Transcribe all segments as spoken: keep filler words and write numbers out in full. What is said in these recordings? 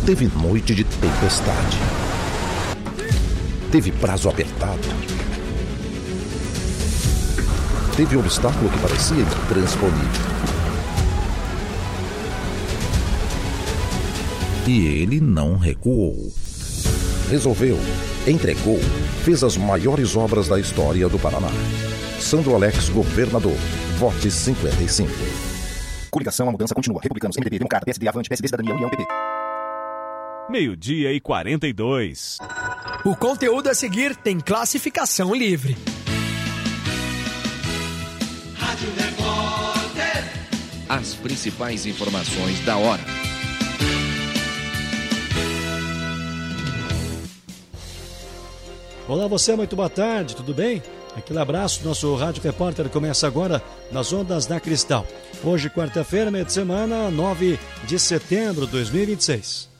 Teve noite de tempestade. Teve prazo apertado. Teve um obstáculo que parecia intransponível. E ele não recuou. Resolveu, entregou, fez as maiores obras da história do Paraná. Sandro Alex, governador. Vote cinquenta e cinco. Coligação, a mudança continua. Republicanos, M D B, Democrata, P S D, Avante, P S D, Cidadania, União, P P. Meio-dia e quarenta e dois. O conteúdo a seguir tem classificação livre. Rádio Repórter. As principais informações da hora. Olá você, muito boa tarde, tudo bem? Aquele abraço, nosso Rádio Repórter começa agora nas ondas da Cristal. Hoje, quarta-feira, meio de semana, nove de setembro de dois mil e vinte e seis.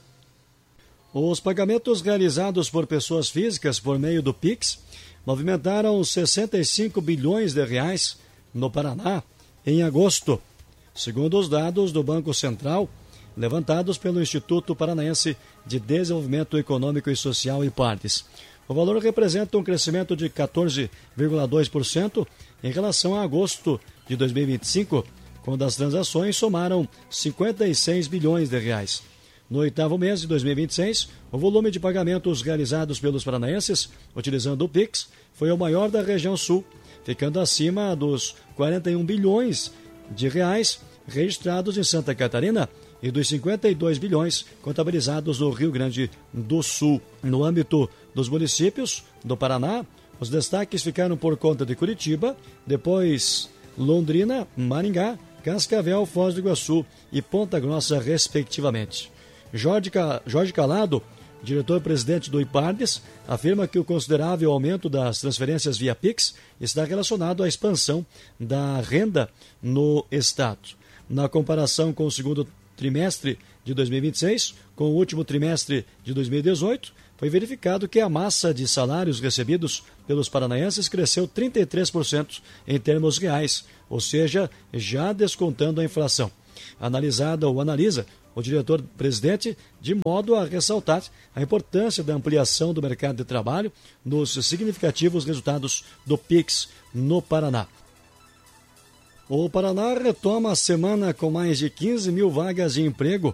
Os pagamentos realizados por pessoas físicas por meio do Pix movimentaram sessenta e cinco bilhões de reais no Paraná em agosto, segundo os dados do Banco Central, levantados pelo Instituto Paranaense de Desenvolvimento Econômico e Social e Partes. O valor representa um crescimento de quatorze vírgula dois por cento em relação a agosto de dois mil e vinte e cinco, quando as transações somaram cinquenta e seis bilhões de reais. No oitavo mês de dois mil e vinte e seis, o volume de pagamentos realizados pelos paranaenses, utilizando o Pix, foi o maior da região sul, ficando acima dos quarenta e um bilhões de reais registrados em Santa Catarina e dos cinquenta e dois bilhões contabilizados no Rio Grande do Sul. No âmbito dos municípios do Paraná, os destaques ficaram por conta de Curitiba, depois Londrina, Maringá, Cascavel, Foz do Iguaçu e Ponta Grossa, respectivamente. Jorge, Jorge Calado, diretor-presidente do IPARDES, afirma que o considerável aumento das transferências via Pix está relacionado à expansão da renda no Estado. Na comparação com o segundo trimestre de dois mil e vinte e seis, com o último trimestre de dois mil e dezoito, foi verificado que a massa de salários recebidos pelos paranaenses cresceu trinta e três por cento em termos reais, ou seja, já descontando a inflação. Analisada ou analisa o diretor-presidente de modo a ressaltar a importância da ampliação do mercado de trabalho nos significativos resultados do Pix no Paraná. O Paraná retoma a semana com mais de quinze mil vagas de emprego.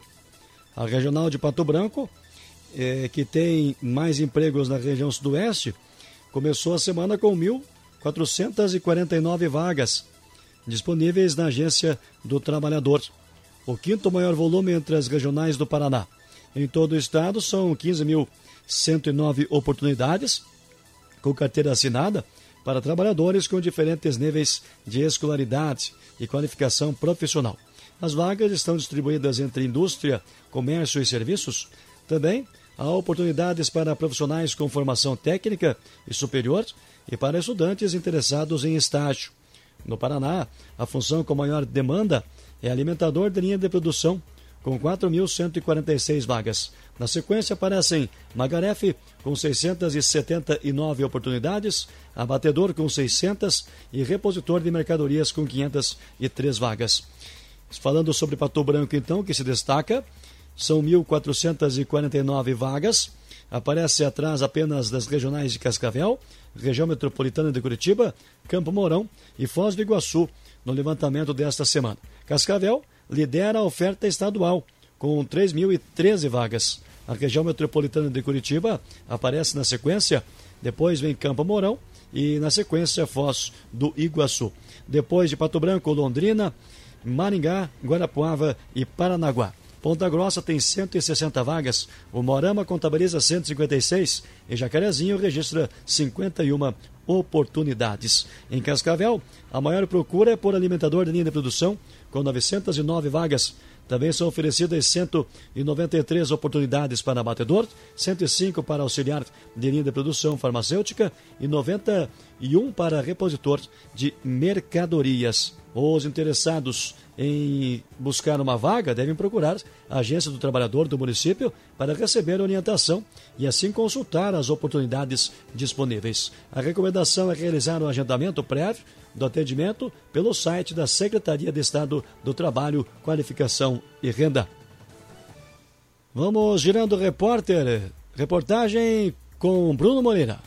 A Regional de Pato Branco, eh, que tem mais empregos na região sudoeste, começou a semana com mil quatrocentas e quarenta e nove vagas disponíveis na Agência do Trabalhador, o quinto maior volume entre as regionais do Paraná. Em todo o estado são quinze mil cento e nove oportunidades com carteira assinada para trabalhadores com diferentes níveis de escolaridade e qualificação profissional. As vagas estão distribuídas entre indústria, comércio e serviços. Também há oportunidades para profissionais com formação técnica e superior e para estudantes interessados em estágio. No Paraná, a função com maior demanda é alimentador de linha de produção, com quatro mil cento e quarenta e seis vagas. Na sequência aparecem Magarefe, com seiscentas e setenta e nove oportunidades, abatedor com seiscentas e repositor de mercadorias com quinhentas e três vagas. Falando sobre Pato Branco, então, que se destaca, são mil quatrocentas e quarenta e nove vagas, aparece atrás apenas das regionais de Cascavel, região metropolitana de Curitiba, Campo Mourão e Foz do Iguaçu, no levantamento desta semana. Cascavel lidera a oferta estadual, com três mil e treze vagas. A região metropolitana de Curitiba aparece na sequência, depois vem Campo Mourão e na sequência Foz do Iguaçu. Depois de Pato Branco, Londrina, Maringá, Guarapuava e Paranaguá. Ponta Grossa tem cento e sessenta vagas, o Moarama contabiliza cento e cinquenta e seis e Jacarezinho registra cinquenta e uma oportunidades. Em Cascavel, a maior procura é por alimentador de linha de produção, com novecentas e nove vagas. Também são oferecidas cento e noventa e três oportunidades para abatedor, cento e cinco para auxiliar de linha de produção farmacêutica e noventa e um para repositor de mercadorias. Os interessados em buscar uma vaga devem procurar a Agência do Trabalhador do município para receber orientação e assim consultar as oportunidades disponíveis. A recomendação é realizar um agendamento prévio do atendimento pelo site da Secretaria de Estado do Trabalho, Qualificação e Renda. Vamos girando o repórter. Reportagem com Bruno Moreira.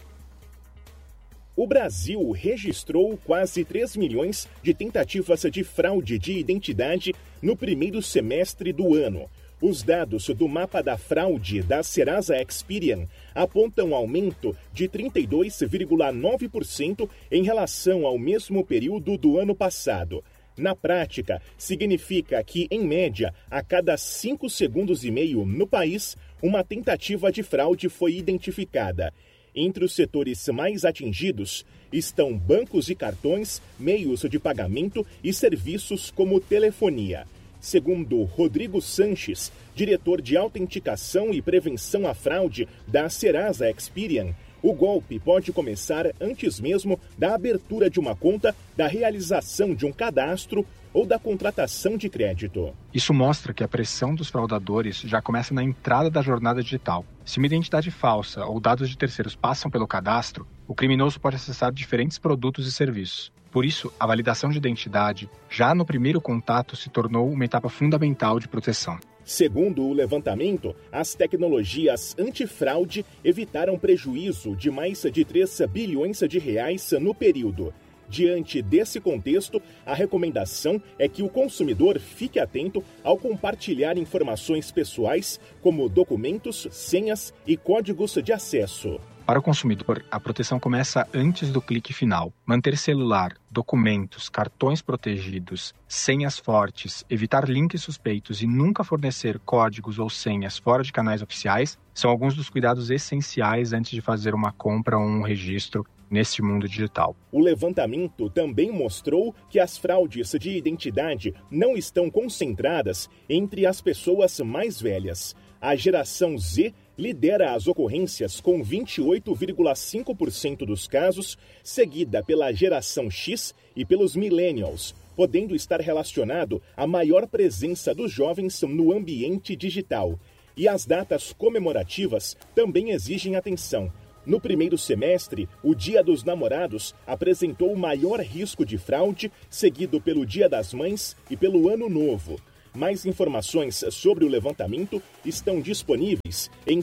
O Brasil registrou quase três milhões de tentativas de fraude de identidade no primeiro semestre do ano. Os dados do mapa da fraude da Serasa Experian apontam aumento de trinta e dois vírgula nove por cento em relação ao mesmo período do ano passado. Na prática, significa que, em média, a cada cinco segundos e meio no país, uma tentativa de fraude foi identificada. Entre os setores mais atingidos estão bancos e cartões, meios de pagamento e serviços como telefonia. Segundo Rodrigo Sanches, diretor de autenticação e prevenção à fraude da Serasa Experian, o golpe pode começar antes mesmo da abertura de uma conta, da realização de um cadastro ou da contratação de crédito. Isso mostra que a pressão dos fraudadores já começa na entrada da jornada digital. Se uma identidade falsa ou dados de terceiros passam pelo cadastro, o criminoso pode acessar diferentes produtos e serviços. Por isso, a validação de identidade, já no primeiro contato, se tornou uma etapa fundamental de proteção. Segundo o levantamento, as tecnologias antifraude evitaram prejuízo de mais de três bilhões de reais no período. Diante desse contexto, a recomendação é que o consumidor fique atento ao compartilhar informações pessoais, como documentos, senhas e códigos de acesso. Para o consumidor, a proteção começa antes do clique final. Manter celular, documentos, cartões protegidos, senhas fortes, evitar links suspeitos e nunca fornecer códigos ou senhas fora de canais oficiais são alguns dos cuidados essenciais antes de fazer uma compra ou um registro neste mundo digital. O levantamento também mostrou que as fraudes de identidade não estão concentradas entre as pessoas mais velhas. A geração Z lidera as ocorrências com vinte e oito vírgula cinco por cento dos casos, seguida pela geração X e pelos millennials, podendo estar relacionado à maior presença dos jovens no ambiente digital. E as datas comemorativas também exigem atenção. No primeiro semestre, o Dia dos Namorados apresentou o maior risco de fraude, seguido pelo Dia das Mães e pelo Ano Novo. Mais informações sobre o levantamento estão disponíveis em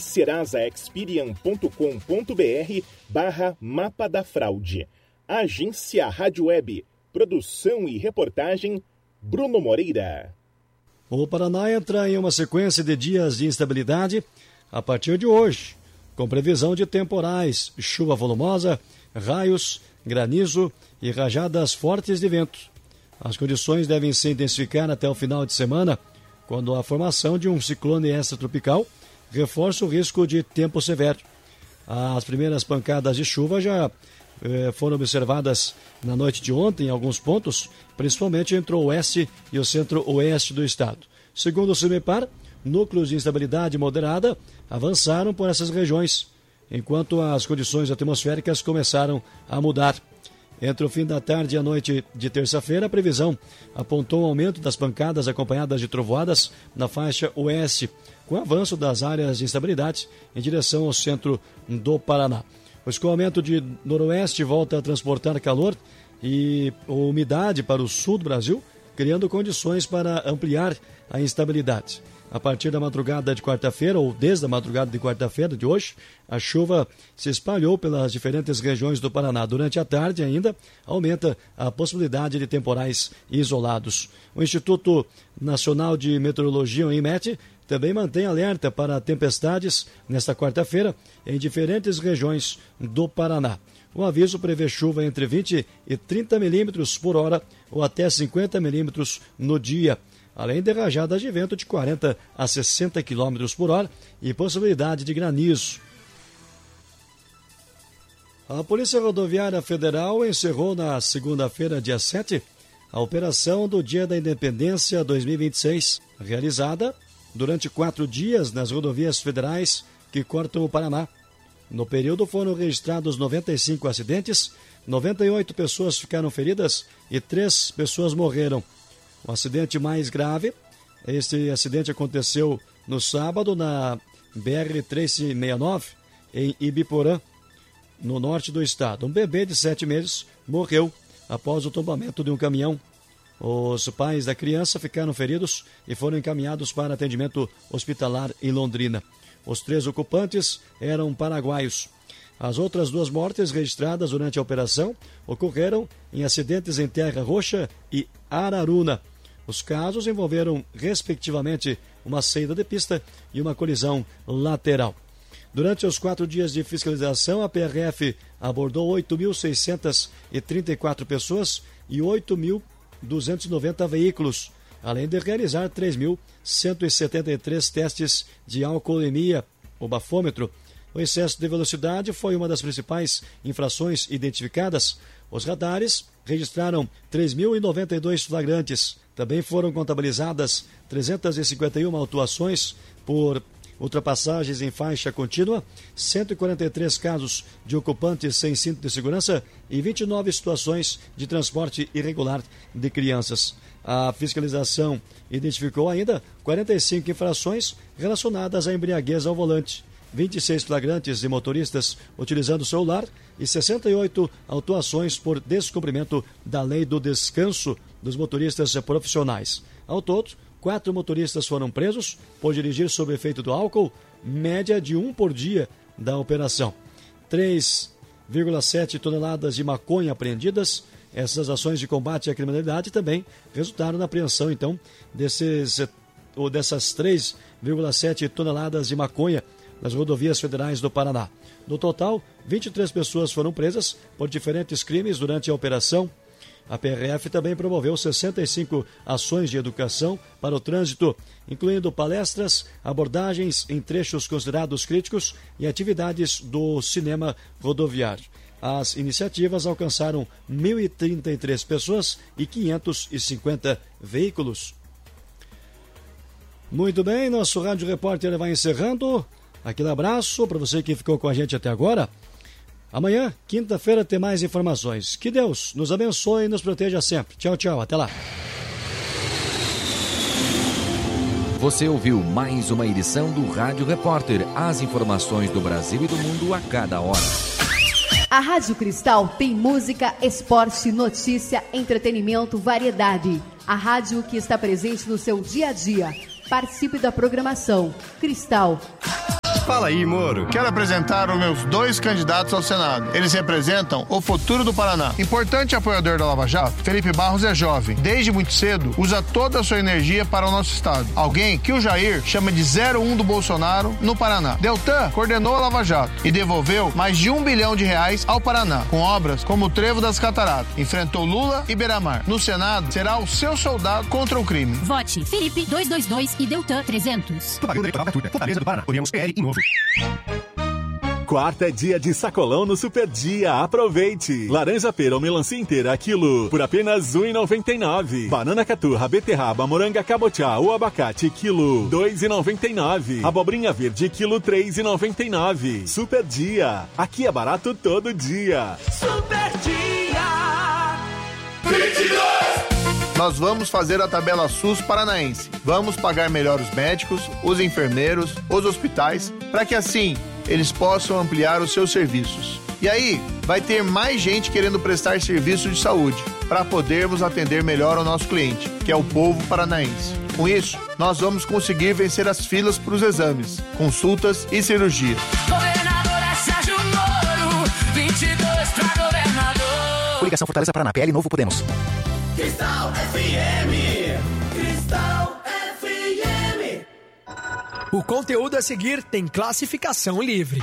serasaexperian.com.br barra mapa da fraude. Agência Rádio Web. Produção e reportagem, Bruno Moreira. O Paraná entra em uma sequência de dias de instabilidade a partir de hoje, com previsão de temporais, chuva volumosa, raios, granizo e rajadas fortes de vento. As condições devem se intensificar até o final de semana, quando a formação de um ciclone extratropical reforça o risco de tempo severo. As primeiras pancadas de chuva já eh, foram observadas na noite de ontem em alguns pontos, principalmente entre o oeste e o centro-oeste do estado. Segundo o CIMEPAR, núcleos de instabilidade moderada avançaram por essas regiões, enquanto as condições atmosféricas começaram a mudar. Entre o fim da tarde e a noite de terça-feira, a previsão apontou um aumento das pancadas acompanhadas de trovoadas na faixa oeste, com avanço das áreas de instabilidade em direção ao centro do Paraná. O escoamento de noroeste volta a transportar calor e umidade para o sul do Brasil, criando condições para ampliar a instabilidade. A partir da madrugada de quarta-feira, ou desde a madrugada de quarta-feira de hoje, a chuva se espalhou pelas diferentes regiões do Paraná. Durante a tarde ainda, aumenta a possibilidade de temporais isolados. O Instituto Nacional de Meteorologia, o INMET, também mantém alerta para tempestades nesta quarta-feira em diferentes regiões do Paraná. O aviso prevê chuva entre vinte e trinta milímetros por hora ou até cinquenta milímetros no dia, além de rajadas de vento de quarenta a sessenta quilômetros por hora e possibilidade de granizo. A Polícia Rodoviária Federal encerrou na segunda-feira, dia sete, a operação do Dia da Independência dois mil e vinte e seis, realizada durante quatro dias nas rodovias federais que cortam o Paraná. No período foram registrados noventa e cinco acidentes, noventa e oito pessoas ficaram feridas e três pessoas morreram. O acidente mais grave, este acidente aconteceu no sábado na B R trezentos e sessenta e nove, em Ibiporã, no norte do estado. Um bebê de sete meses morreu após o tombamento de um caminhão. Os pais da criança ficaram feridos e foram encaminhados para atendimento hospitalar em Londrina. Os três ocupantes eram paraguaios. As outras duas mortes registradas durante a operação ocorreram em acidentes em Terra Roxa e Araruna. Os casos envolveram, respectivamente, uma saída de pista e uma colisão lateral. Durante os quatro dias de fiscalização, a P R F abordou oito mil seiscentas e trinta e quatro pessoas e oito mil duzentos e noventa veículos, além de realizar três mil cento e setenta e três testes de alcoolemia, o bafômetro. O excesso de velocidade foi uma das principais infrações identificadas. Os radares registraram três mil e noventa e dois flagrantes. Também foram contabilizadas trezentas e cinquenta e uma autuações por ultrapassagens em faixa contínua, cento e quarenta e três casos de ocupantes sem cinto de segurança e vinte e nove situações de transporte irregular de crianças. A fiscalização identificou ainda quarenta e cinco infrações relacionadas à embriaguez ao volante, vinte e seis flagrantes de motoristas utilizando o celular e sessenta e oito autuações por descumprimento da lei do descanso dos motoristas profissionais. Ao todo, quatro motoristas foram presos por dirigir sob efeito do álcool, média de um por dia da operação. três vírgula sete toneladas de maconha apreendidas. Essas ações de combate à criminalidade também resultaram na apreensão, então, desses, ou dessas três vírgula sete toneladas de maconha nas rodovias federais do Paraná. No total, vinte e três pessoas foram presas por diferentes crimes durante a operação. A P R F também promoveu sessenta e cinco ações de educação para o trânsito, incluindo palestras, abordagens em trechos considerados críticos e atividades do cinema rodoviário. As iniciativas alcançaram mil e trinta e três pessoas e quinhentos e cinquenta veículos. Muito bem, nosso Rádio Repórter vai encerrando. Aquele abraço para você que ficou com a gente até agora. Amanhã, quinta-feira, tem mais informações. Que Deus nos abençoe e nos proteja sempre. Tchau, tchau. Até lá. Você ouviu mais uma edição do Rádio Repórter. As informações do Brasil e do mundo a cada hora. A Rádio Cristal tem música, esporte, notícia, entretenimento, variedade. A rádio que está presente no seu dia a dia. Participe da programação. Cristal. Fala aí, Moro. Quero apresentar os meus dois candidatos ao Senado. Eles representam o futuro do Paraná. Importante apoiador da Lava Jato, Felipe Barros é jovem. Desde muito cedo, usa toda a sua energia para o nosso estado. Alguém que o Jair chama de zero um do Bolsonaro no Paraná. Deltan coordenou a Lava Jato e devolveu mais de um bilhão de reais ao Paraná, com obras como o Trevo das Cataratas. Enfrentou Lula e Beira-Mar. No Senado, será o seu soldado contra o crime. Vote Felipe duzentos e vinte e dois e Deltan trezentos. Propaganda eleitoral gratuita. Fortaleza do Paraná. União P L e Novo. Quarta é dia de sacolão no Super Dia. Aproveite! Laranja pera ou melancia inteira, quilo, por apenas um real e noventa e nove centavos. Banana caturra, beterraba, moranga cabotiá ou abacate, quilo, dois reais e noventa e nove centavos. Abobrinha verde, quilo, três reais e noventa e nove centavos. Super Dia. Aqui é barato todo dia. Super Dia. vinte e dois. Nós vamos fazer a tabela SUS paranaense. Vamos pagar melhor os médicos, os enfermeiros, os hospitais, para que assim eles possam ampliar os seus serviços. E aí, vai ter mais gente querendo prestar serviço de saúde, para podermos atender melhor o nosso cliente, que é o povo paranaense. Com isso, nós vamos conseguir vencer as filas para os exames, consultas e cirurgias. Governador é Sérgio Moro, vinte e dois para governador. Coligação Fortaleza Paraná, P L Novo Podemos. Cristal F M. Cristal F M. O conteúdo a seguir tem classificação livre.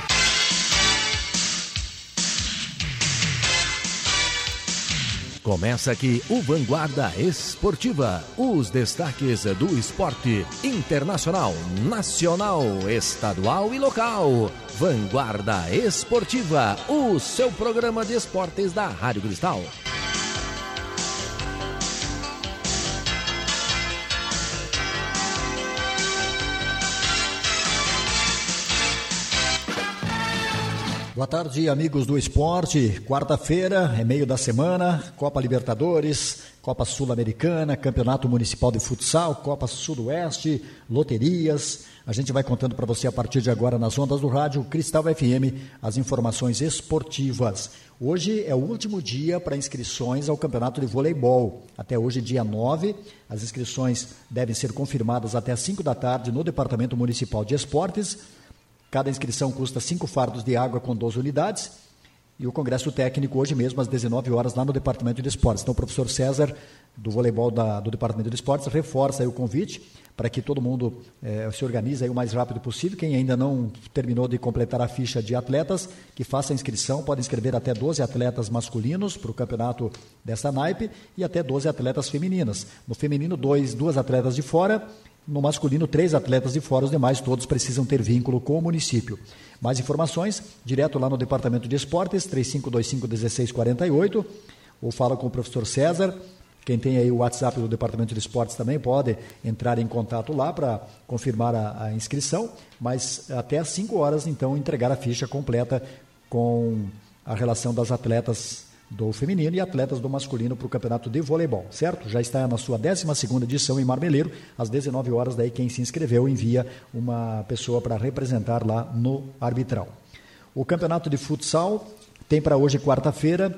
Começa aqui o Vanguarda Esportiva. Os destaques do esporte internacional, nacional, estadual e local. Vanguarda Esportiva, o seu programa de esportes da Rádio Cristal. Boa tarde, amigos do esporte. Quarta-feira, é meio da semana, Copa Libertadores, Copa Sul-Americana, Campeonato Municipal de Futsal, Copa Sudoeste, loterias. A gente vai contando para você a partir de agora nas ondas do rádio Cristal F M as informações esportivas. Hoje é o último dia para inscrições ao Campeonato de Voleibol. Até hoje, dia nove, as inscrições devem ser confirmadas até às cinco da tarde no Departamento Municipal de Esportes. Cada inscrição custa cinco fardos de água com doze unidades. E o congresso técnico hoje mesmo às dezenove horas lá no Departamento de Esportes. Então o professor César, do voleibol da, do Departamento de Esportes, reforça aí o convite para que todo mundo eh, se organize aí o mais rápido possível. Quem ainda não terminou de completar a ficha de atletas, que faça a inscrição, pode inscrever até doze atletas masculinos para o campeonato dessa naipe e até doze atletas femininas. No feminino, dois, duas atletas de fora. No masculino, três atletas de fora, os demais todos precisam ter vínculo com o município. Mais informações, direto lá no Departamento de Esportes, três cinco dois cinco, um seis quatro oito, ou fala com o professor César. Quem tem aí o WhatsApp do Departamento de Esportes também pode entrar em contato lá para confirmar a, a inscrição, mas até às cinco horas, então, entregar a ficha completa com a relação das atletas do feminino e atletas do masculino para o campeonato de voleibol, certo? Já está na sua décima segunda edição em Marmeleiro, às dezenove horas, daí quem se inscreveu envia uma pessoa para representar lá no arbitral. O campeonato de futsal tem para hoje, quarta-feira,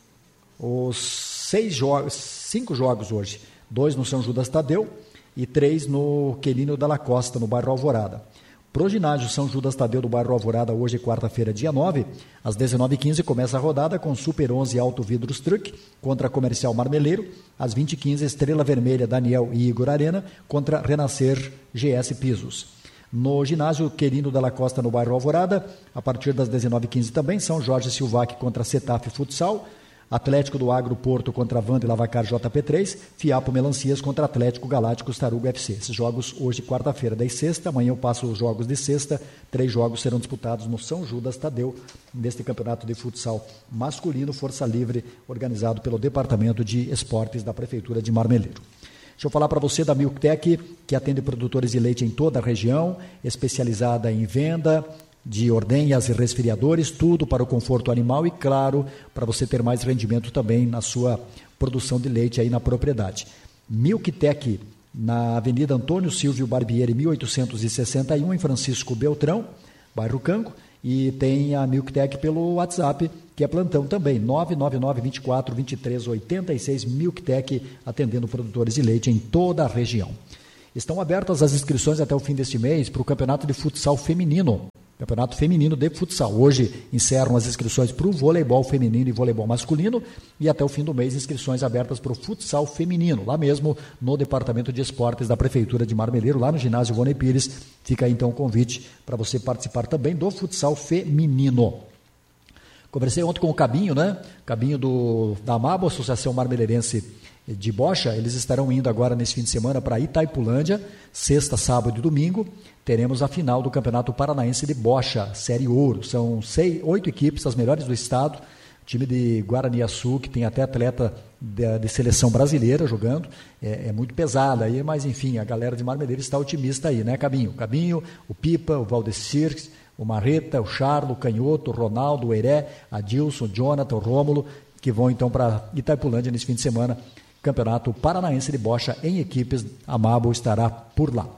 os seis jogos, cinco jogos hoje, dois no São Judas Tadeu e três no Quelino Dalla Costa, no bairro Alvorada. Pro ginásio São Judas Tadeu do bairro Alvorada, hoje quarta-feira, dia nove, às dezenove e quinze, começa a rodada com Super onze Alto Vidros Truck contra Comercial Marmeleiro. Às vinte e quinze, Estrela Vermelha, Daniel e Igor Arena contra Renascer G S Pisos. No ginásio Querino Dalla Costa, no bairro Alvorada, a partir das dezenove e quinze também, São Jorge Silvac contra Setaf Futsal, Atlético do Agro Porto contra Vanda e Lavacar J P três, Fiapo Melancias contra Atlético Galácticos Tarugo F C. Esses jogos hoje, quarta-feira, das sexta, amanhã eu passo os jogos de sexta, três jogos serão disputados no São Judas Tadeu, neste campeonato de futsal masculino, Força Livre, organizado pelo Departamento de Esportes da Prefeitura de Marmeleiro. Deixa eu falar para você da Milktec, que atende produtores de leite em toda a região, especializada em venda de ordenhas e resfriadores, tudo para o conforto animal e, claro, para você ter mais rendimento também na sua produção de leite aí na propriedade. Milktec, na Avenida Antônio Silvio Barbieri, mil oitocentos e sessenta e um, em Francisco Beltrão, bairro Cango, e tem a Milktec pelo WhatsApp, que é plantão também, nove nove nove, vinte e quatro, vinte e três, oitenta e seis, Milktec, atendendo produtores de leite em toda a região. Estão abertas as inscrições até o fim deste mês para o Campeonato de Futsal Feminino. Campeonato Feminino de Futsal. Hoje encerram as inscrições para o voleibol feminino e voleibol masculino e até o fim do mês inscrições abertas para o futsal feminino, lá mesmo no Departamento de Esportes da Prefeitura de Marmeleiro, lá no ginásio Ivone Pires. Fica aí então o convite para você participar também do futsal feminino. Conversei ontem com o Cabinho, né? Cabinho do, da Amabo, Associação Marmeleirense de Bocha. Eles estarão indo agora nesse fim de semana para Itaipulândia, sexta, sábado e domingo. Teremos a final do Campeonato Paranaense de Bocha, Série Ouro. São seis, oito equipes, as melhores do estado. Time de Guaraniaçu, que tem até atleta de, de seleção brasileira jogando. É, é muito pesada aí, mas enfim, a galera de Marmeleiro está otimista aí, né, Cabinho? Cabinho, o Pipa, o Valdecir, o Marreta, o Charlo, o Canhoto, o Ronaldo, o Heré, Adilson, o Jonathan, o Rômulo, que vão então para Itaipulândia nesse fim de semana. Campeonato Paranaense de Bocha em equipes, a Mabo estará por lá.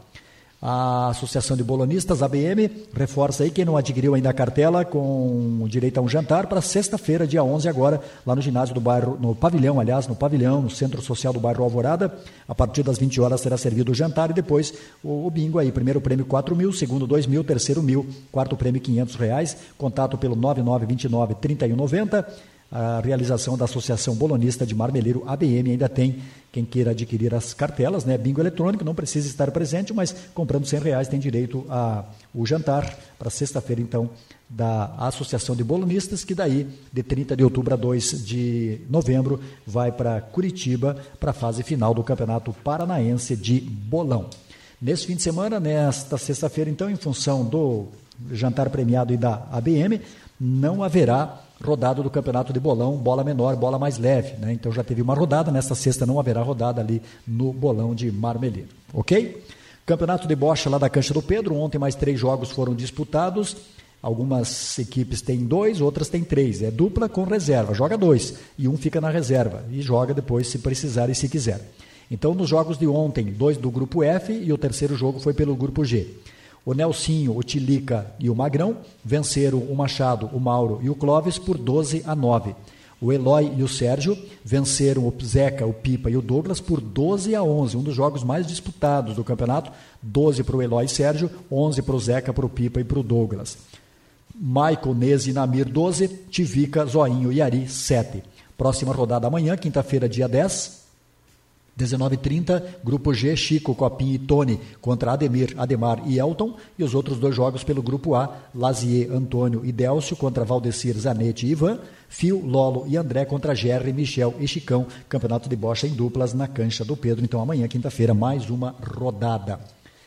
A Associação de Bolonistas, A B M, reforça aí quem não adquiriu ainda a cartela com direito a um jantar para sexta-feira, dia onze agora, lá no ginásio do bairro, no pavilhão, aliás, no pavilhão, no Centro Social do bairro Alvorada. A partir das vinte horas será servido o jantar e depois o, o bingo aí. Primeiro prêmio quatro mil, segundo dois mil, terceiro mil, quarto prêmio quinhentos reais. Contato pelo nove nove dois nove, trinta e um noventa. A realização da Associação Bolonista de Marmeleiro, A B M, ainda tem quem queira adquirir as cartelas, né? Bingo eletrônico, não precisa estar presente, mas comprando cem reais tem direito a o jantar para sexta-feira, então, da Associação de Bolonistas, que daí, de trinta de outubro a dois de novembro, vai para Curitiba, para a fase final do Campeonato Paranaense de Bolão. Nesse fim de semana, nesta sexta-feira, então, em função do jantar premiado e da A B M, não haverá rodada do Campeonato de Bolão, bola menor, bola mais leve, né? Então já teve uma rodada, nesta sexta não haverá rodada ali no Bolão de Marmeleiro, ok? Campeonato de Bocha lá da Cancha do Pedro, ontem mais três jogos foram disputados, Algumas equipes têm dois, outras têm três. É dupla com reserva, joga dois e um fica na reserva e joga depois se precisar e se quiser. Então, nos jogos de ontem, dois do grupo F e o terceiro jogo foi pelo grupo G. O Nelsinho, o Tilica e o Magrão venceram o Machado, o Mauro e o Clóvis por doze a nove. O Eloy e o Sérgio venceram o Zeca, o Pipa e o Douglas por doze a onze, um dos jogos mais disputados do campeonato. doze para o Eloy e Sérgio, onze para o Zeca, para o Pipa e para o Douglas. Michael, Nese e Namir, doze. Tivica, Zoinho e Ari, sete. Próxima rodada amanhã, quinta-feira, dia dez, dezenove e trinta, Grupo G, Chico, Copinha e Tony contra Ademir, Ademar e Elton. E os outros dois jogos pelo Grupo A, Lazier, Antônio e Délcio contra Valdecir, Zanetti e Ivan. Fio, Lolo e André contra Gerry, Michel e Chicão. Campeonato de bocha em duplas na cancha do Pedro. Então amanhã, quinta-feira, mais uma rodada.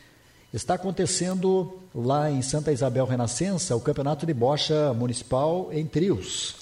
Está acontecendo lá em Santa Isabel Renascença o Campeonato de Bocha Municipal em trios.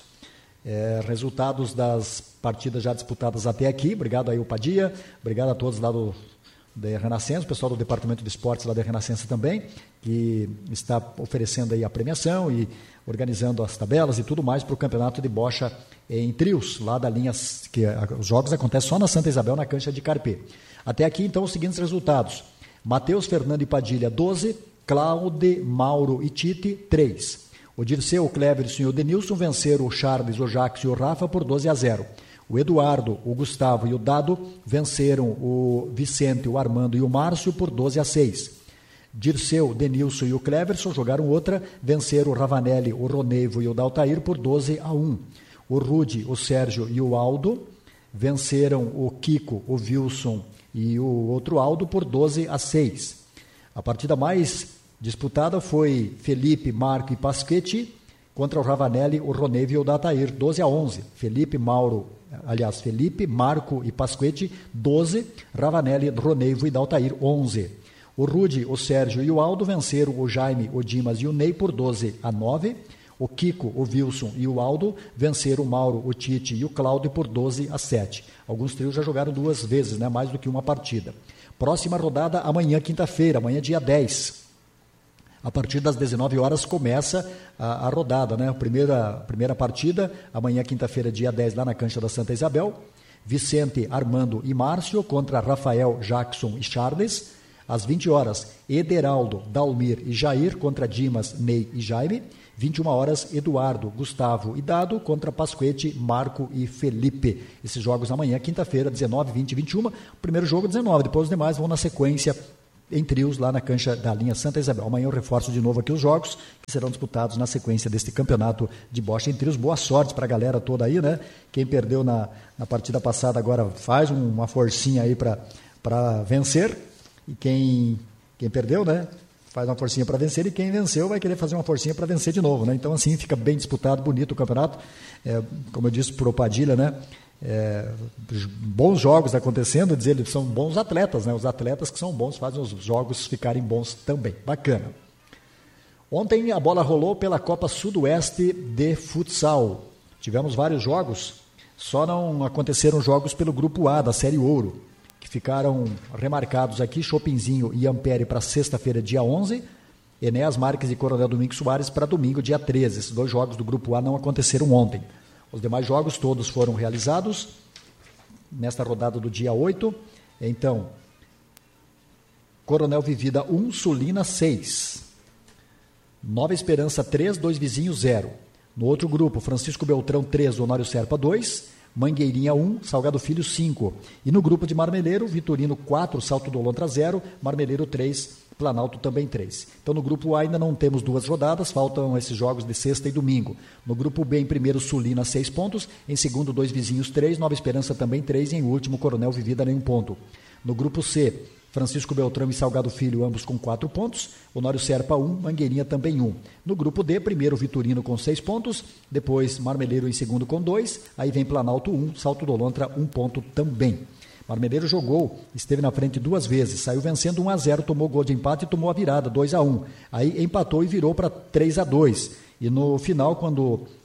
É, resultados das partidas já disputadas até aqui. Obrigado aí o Padia, obrigado a todos lá do da Renascença, o pessoal do Departamento de Esportes lá da Renascença também, que está oferecendo aí a premiação e organizando as tabelas e tudo mais para o Campeonato de Bocha em trios, lá da linha, que os jogos acontecem só na Santa Isabel, na cancha de Carpê. Até aqui, então, os seguintes resultados. Matheus, Fernando e Padilha, doze. Cláudio, Mauro e Tite, três. O Dirceu, o Cleverson e o Denilson venceram o Charles, o Jacques e o Rafa por doze a zero. O Eduardo, o Gustavo e o Dado venceram o Vicente, o Armando e o Márcio por doze a seis. Dirceu, Denilson e o Cleverson jogaram outra, venceram o Ravanelli, o Roneivo e o Daltair por doze a um. O Rude, o Sérgio e o Aldo venceram o Kiko, o Wilson e o outro Aldo por doze a seis. A partida mais disputada foi Felipe, Marco e Pasquetti contra o Ravanelli, o Roneivo e o Daltair, doze a onze. Felipe, Mauro, aliás, Felipe, Marco e Pasquetti, doze. Ravanelli, Roneivo e Daltair, onze. O Rude, o Sérgio e o Aldo venceram o Jaime, o Dimas e o Ney por doze a nove. O Kiko, o Wilson e o Aldo venceram o Mauro, o Tite e o Cláudio por doze a sete. Alguns trios já jogaram duas vezes, né? Mais do que uma partida. Próxima rodada amanhã, quinta-feira, amanhã dia dez. A partir das dezenove horas começa a, a rodada, né? A primeira, primeira partida, amanhã, quinta-feira, dia dez, lá na cancha da Santa Isabel. Vicente, Armando e Márcio contra Rafael, Jackson e Charles. Às vinte horas, Ederaldo, Dalmir e Jair contra Dimas, Ney e Jaime. vinte e uma horas, Eduardo, Gustavo e Dado contra Pasquete, Marco e Felipe. Esses jogos amanhã, quinta-feira, dezenove, vinte e vinte e uma. O primeiro jogo, dezenove. Depois os demais vão na sequência em trios lá na cancha da linha Santa Isabel. Amanhã eu reforço de novo aqui os jogos que serão disputados na sequência deste campeonato de bocha em trios. Boa sorte para a galera toda aí, né? Quem perdeu na, na partida passada agora faz um, uma forcinha aí para vencer. E quem, quem perdeu, né? Faz uma forcinha para vencer, e quem venceu vai querer fazer uma forcinha para vencer de novo, né? Então, assim, fica bem disputado, bonito o campeonato. É, como eu disse para o Padilha, né? É, bons jogos acontecendo, dizer, eles são bons atletas, né? Os atletas que são bons fazem os jogos ficarem bons também. Bacana. Ontem a bola rolou pela Copa Sudoeste de Futsal. Tivemos vários jogos, só não aconteceram jogos pelo Grupo A da Série Ouro, que ficaram remarcados aqui, Chopinzinho e Ampere para sexta-feira, dia onze, Enéas Marques e Coronel Domingos Soares para domingo, dia treze. Esses dois jogos do Grupo A não aconteceram ontem. Os demais jogos todos foram realizados nesta rodada do dia oito. Então, Coronel Vivida um, Sulina seis. Nova Esperança três, Dois Vizinhos zero. No outro grupo, Francisco Beltrão três, Honório Serpa dois. Mangueirinha um, Salgado Filho cinco. E no grupo de Marmeleiro, Vitorino quatro, Salto do Lontra zero, Marmeleiro três, Planalto também três. Então no grupo A ainda não temos duas rodadas, faltam esses jogos de sexta e domingo. No grupo B, em primeiro, Sulina seis pontos, em segundo, Dois Vizinhos três, Nova Esperança também três, e em último, Coronel Vivida nenhum ponto. No grupo C, Francisco Beltrão e Salgado Filho, ambos com quatro pontos, Honório Serpa um, Mangueirinha também um. No grupo D, primeiro Vitorino com seis pontos, depois Marmeleiro em segundo com dois, aí vem Planalto um, Salto do Lontra um ponto também. Marmeleiro jogou, esteve na frente duas vezes, saiu vencendo um a zero, tomou gol de empate e tomou a virada, dois a um. Aí empatou e virou para três a dois. E no final, quando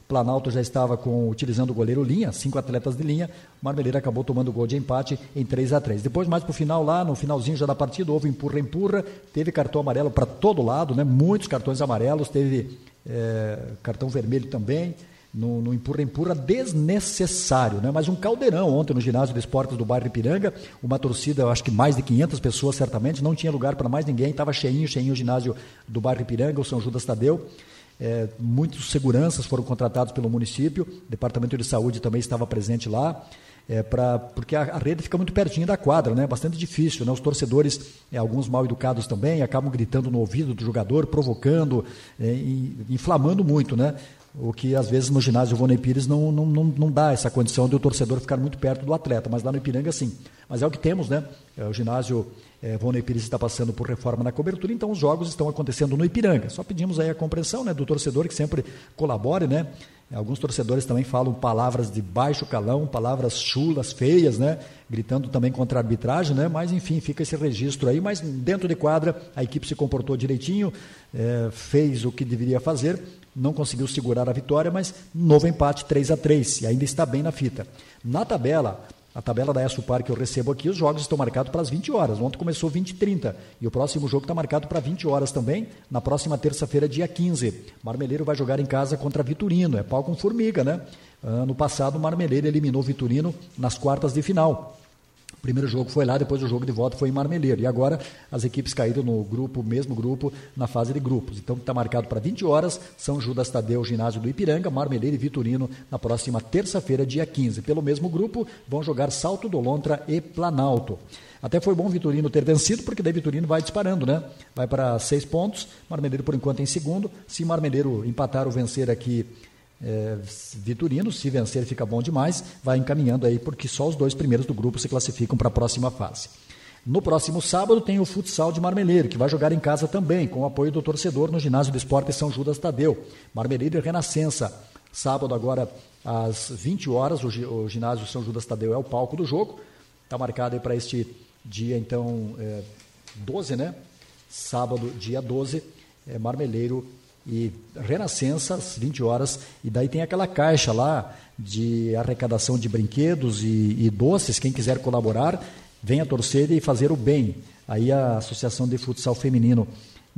Planalto já estava com, utilizando o goleiro Linha, cinco atletas de linha. O Marmeleiro acabou tomando o gol de empate em três a três. Depois, mais para o final lá, no finalzinho já da partida, houve empurra-empurra, teve cartão amarelo para todo lado, né? Muitos cartões amarelos, teve é, cartão vermelho também, no, no empurra-empurra desnecessário, né? Mas um caldeirão ontem no ginásio de esportes do bairro Ipiranga, uma torcida, eu acho que mais de quinhentas pessoas certamente, não tinha lugar para mais ninguém, estava cheinho, cheinho o ginásio do bairro Ipiranga, o São Judas Tadeu. É, muitos seguranças foram contratados pelo município, o Departamento de Saúde também estava presente lá, é, pra, porque a, a rede fica muito pertinho da quadra, né? Bastante difícil, né? Os torcedores, é, alguns mal educados também, acabam gritando no ouvido do jogador, provocando, é, e, inflamando muito, né? O que às vezes no ginásio Vonei Pires não, não, não, não dá essa condição de o torcedor ficar muito perto do atleta, mas lá no Ipiranga sim. Mas é o que temos, né? É, o ginásio é, Vonei Pires está passando por reforma na cobertura, então os jogos estão acontecendo no Ipiranga. Só pedimos aí a compreensão, né, do torcedor que sempre colabore, né? Alguns torcedores também falam palavras de baixo calão, palavras chulas, feias, né? Gritando também contra a arbitragem, né? Mas enfim, fica esse registro aí, mas dentro de quadra a equipe se comportou direitinho, é, fez o que deveria fazer, não conseguiu segurar a vitória, mas novo empate três a três, e ainda está bem na fita. Na tabela, a tabela da ESUPAR que eu recebo aqui, os jogos estão marcados para as vinte horas. Ontem começou vinte e trinta. E o próximo jogo está marcado para vinte horas também, na próxima terça-feira, dia quinze. Marmeleiro vai jogar em casa contra Vitorino. É pau com formiga, né? Ano passado, o Marmeleiro eliminou o Vitorino nas quartas de final. O primeiro jogo foi lá, depois o jogo de volta foi em Marmeleiro. E agora as equipes caíram no grupo, mesmo grupo, na fase de grupos. Então está marcado para vinte horas, São Judas Tadeu, ginásio do Ipiranga, Marmeleiro e Vitorino na próxima terça-feira, dia quinze. Pelo mesmo grupo vão jogar Salto do Lontra e Planalto. Até foi bom o Vitorino ter vencido, porque daí Vitorino vai disparando, né? Vai para seis pontos, Marmeleiro por enquanto em segundo. Se Marmeleiro empatar ou vencer aqui, É, Vitorino, se vencer fica bom demais, vai encaminhando aí, porque só os dois primeiros do grupo se classificam para a próxima fase. No próximo sábado tem o futsal de Marmeleiro, que vai jogar em casa também, com o apoio do torcedor no ginásio de esporte São Judas Tadeu. Marmeleiro e Renascença, sábado agora às vinte horas, o, o ginásio São Judas Tadeu é o palco do jogo, está marcado aí para este dia então é, doze, né? Sábado, dia doze, é Marmeleiro e Renascença, às vinte horas, e daí tem aquela caixa lá de arrecadação de brinquedos e, e doces. Quem quiser colaborar, venha torcer e fazer o bem. Aí a Associação de Futsal Feminino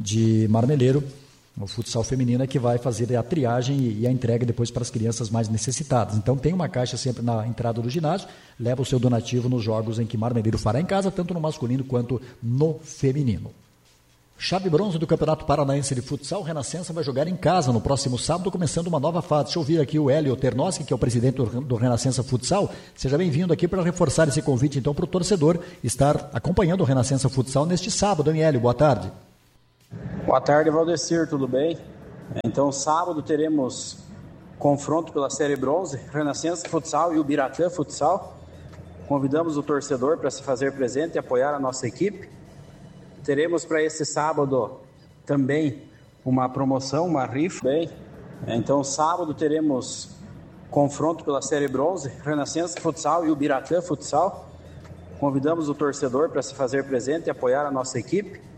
de Marmeleiro, o futsal feminino, é que vai fazer a triagem e, e a entrega depois para as crianças mais necessitadas. Então tem uma caixa sempre na entrada do ginásio, leva o seu donativo nos jogos em que Marmeleiro fará em casa, tanto no masculino quanto no feminino. Chave bronze do Campeonato Paranaense de Futsal, Renascença vai jogar em casa no próximo sábado, começando uma nova fase. Deixa eu ouvir aqui o Hélio Ternoschi, que é o presidente do, do Renascença Futsal. Seja bem-vindo aqui para reforçar esse convite, então, para o torcedor estar acompanhando o Renascença Futsal neste sábado, hein, Hélio? Boa tarde. Boa tarde, Valdecir, tudo bem? Então, sábado teremos confronto pela Série Bronze, Renascença Futsal e o Biratã Futsal. Convidamos o torcedor para se fazer presente e apoiar a nossa equipe. Teremos para esse sábado também uma promoção, uma rifa. Bem, então sábado teremos confronto pela Série Bronze, Renascença Futsal e o Biratã Futsal. Convidamos o torcedor para se fazer presente e apoiar a nossa equipe.